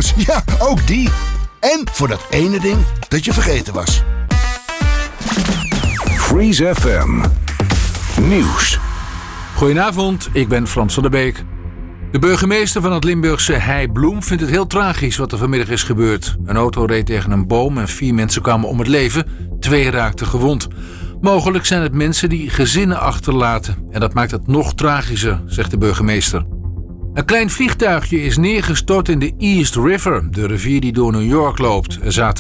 trouwens, ja, ook die. En voor dat ene ding dat je vergeten was. Freeze FM Nieuws. Goedenavond, ik ben Frans van der Beek. De burgemeester van het Limburgse Heibloem vindt het heel tragisch wat er vanmiddag is gebeurd. Een auto reed tegen een boom en 4 mensen kwamen om het leven. 2 raakten gewond. Mogelijk zijn het mensen die gezinnen achterlaten. En dat maakt het nog tragischer, zegt de burgemeester. Een klein vliegtuigje is neergestort in de East River, de rivier die door New York loopt. Er zaten